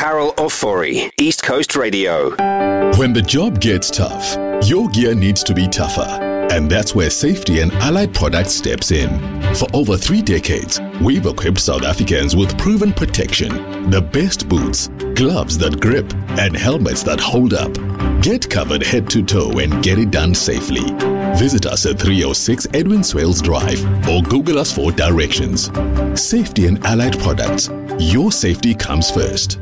Carol Ofori, East Coast Radio. When the job gets tough, your gear needs to be tougher. And that's where Safety and Allied Products steps in. For over 3 decades, we've equipped South Africans with proven protection, the best boots, gloves that grip, and helmets that hold up. Get covered head to toe and get it done safely. Visit us at 306 Edwin Swales Drive or Google us for directions. Safety and Allied Products. Your safety comes first.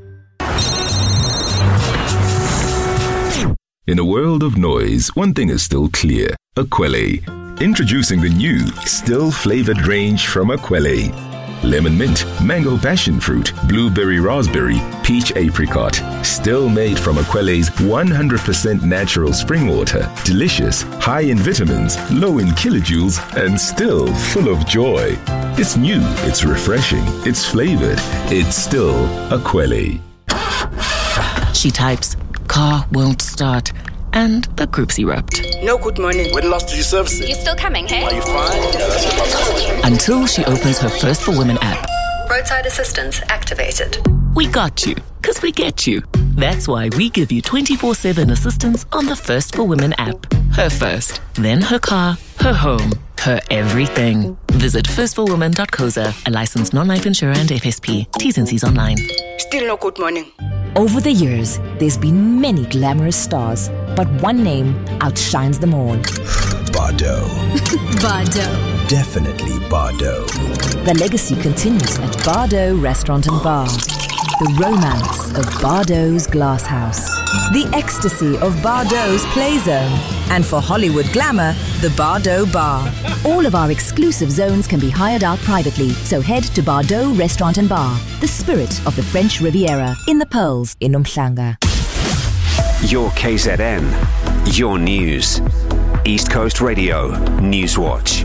In a world of noise, one thing is still clear. Akwele. Introducing the new, still-flavored range from Akwele. Lemon mint, mango passion fruit, blueberry raspberry, peach apricot. Still made from Akwele's 100% natural spring water. Delicious, high in vitamins, low in kilojoules, and still full of joy. It's new, it's refreshing, it's flavored. It's still Akwele. She types, car won't start, and the group's erupt. No, good morning. When last did you service it? You still coming, hey? Are you fine? Yeah, that's it. Until she opens her First for Women app. Roadside assistance activated. We got you, 'cause we get you. That's why we give you 24/7 assistance on the First for Women app. Her first, then her car, her home, her everything. Visit firstforwomen.coza, a licensed non-life insurer and FSP. T's and C's online. Still no good morning. Over the years, there's been many glamorous stars, but one name outshines them all. Bardot. Bardot. Definitely Bardot. The legacy continues at Bardot Restaurant and Bar. The romance of Bardot's Glass House. The ecstasy of Bardot's Play Zone. And for Hollywood glamour, the Bardot Bar. All of our exclusive zones can be hired out privately, so head to Bardot Restaurant and Bar, the spirit of the French Riviera, in the Pearls in Umhlanga. Your KZN, your news. East Coast Radio, Newswatch.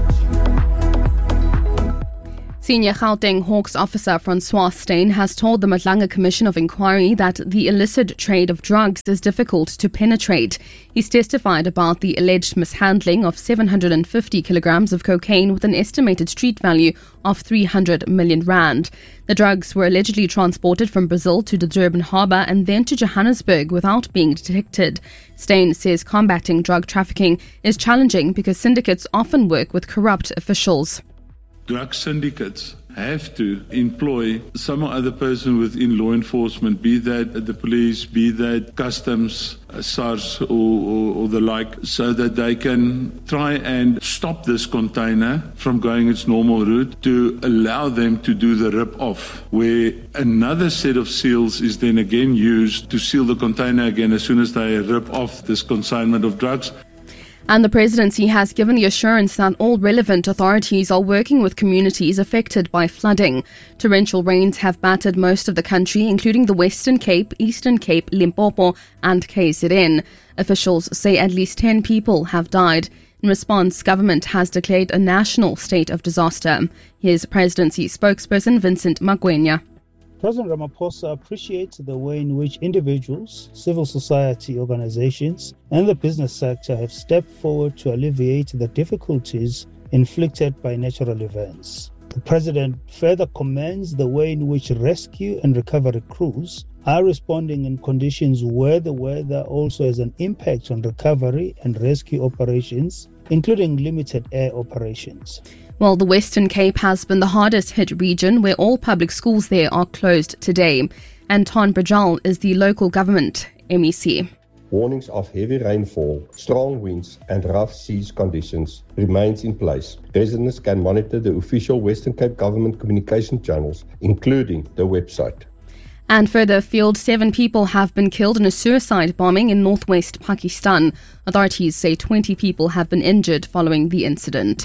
Senior Gauteng Hawks officer Francois Steyn has told the Madlanga Commission of Inquiry that the illicit trade of drugs is difficult to penetrate. He's testified about the alleged mishandling of 750 kilograms of cocaine with an estimated street value of 300 million rand. The drugs were allegedly transported from Brazil to the Durban harbour and then to Johannesburg without being detected. Steyn says combating drug trafficking is challenging because syndicates often work with corrupt officials. Drug syndicates have to employ some other person within law enforcement, be that the police, be that customs, SARS or the like, so that they can try and stop this container from going its normal route to allow them to do the rip-off, where another set of seals is then again used to seal the container again as soon as they rip off this consignment of drugs. And the presidency has given the assurance that all relevant authorities are working with communities affected by flooding. Torrential rains have battered most of the country, including the Western Cape, Eastern Cape, Limpopo and KZN. Officials say at least 10 people have died. In response, government has declared a national state of disaster. Here's presidency spokesperson Vincent Magwenya. President Ramaphosa appreciates the way in which individuals, civil society organizations, and the business sector have stepped forward to alleviate the difficulties inflicted by natural events. The President further commends the way in which rescue and recovery crews are responding in conditions where the weather also has an impact on recovery and rescue operations, including limited air operations. Well, the Western Cape has been the hardest hit region, where all public schools there are closed today. Anton Bajal is the local government MEC. Warnings of heavy rainfall, strong winds and rough seas conditions remains in place. Residents can monitor the official Western Cape government communication channels, including the website. And further afield, 7 people have been killed in a suicide bombing in northwest Pakistan. Authorities say 20 people have been injured following the incident.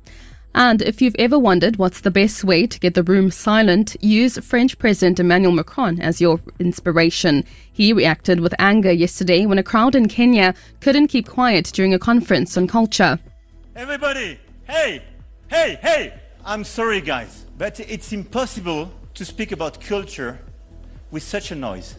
And if you've ever wondered what's the best way to get the room silent, use French President Emmanuel Macron as your inspiration. He reacted with anger yesterday when a crowd in Kenya couldn't keep quiet during a conference on culture. Everybody, hey, hey, hey! I'm sorry guys, but it's impossible to speak about culture with such a noise.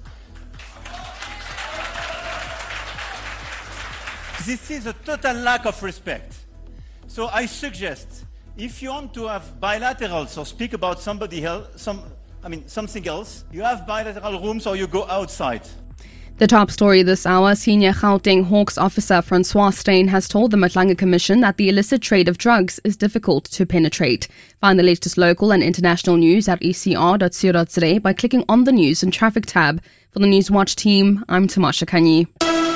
This is a total lack of respect. So I suggest, if you want to have bilaterals or speak about somebody else, I mean, something else. You have bilateral rooms or you go outside. The top story this hour, senior Gauteng Hawks officer Francois Steyn has told the Matlanga Commission that the illicit trade of drugs is difficult to penetrate. Find the latest local and international news at ecr.co.za by clicking on the News and Traffic tab. For the Newswatch team, I'm Tamasha Kanyi.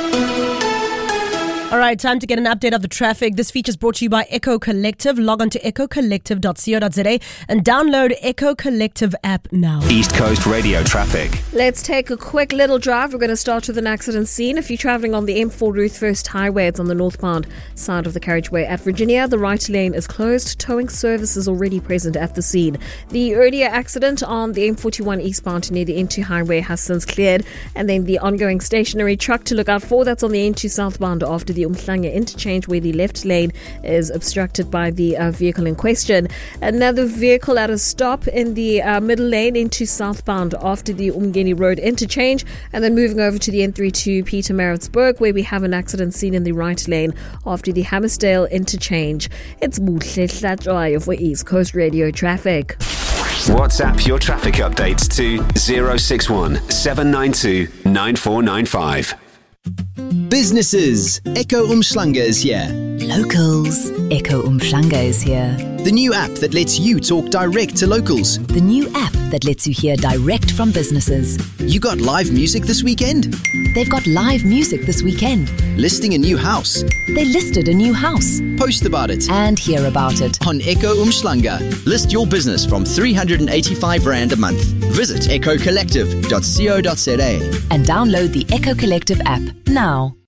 All right, time to get an update of the traffic. This feature is brought to you by Echo Collective. Log on to echocollective.co.za and download Echo Collective app now. East Coast Radio traffic. Let's take a quick little drive. We're going to start with an accident scene. If you're travelling on the M4 Ruthfirst Highway, it's on the northbound side of the carriageway at Virginia. The right lane is closed. Towing service is already present at the scene. The earlier accident on the M41 eastbound near the N2 Highway has since cleared. And then the ongoing stationary truck to look out for, that's on the N2 southbound after the Umhlanga interchange, where the left lane is obstructed by the vehicle in question. Another vehicle at a stop in the middle lane into southbound after the Umgeni Road interchange, and then moving over to the N32 Pietermaritzburg, where we have an accident scene in the right lane after the Hammersdale interchange. It's Muhle Hlatshwayo for East Coast Radio traffic. WhatsApp your traffic updates to 061 792 9495. Businesses, Echo Umhlanga is here. Locals, Echo Umhlanga is here. The new app that lets you talk direct to locals. The new app that lets you hear direct from businesses. You got live music this weekend? They've got live music this weekend. Listing a new house? They listed a new house. Post about it. And hear about it. On Echo Umhlanga. List your business from 385 Rand a month. Visit echocollective.co.za. And download the Echo Collective app now.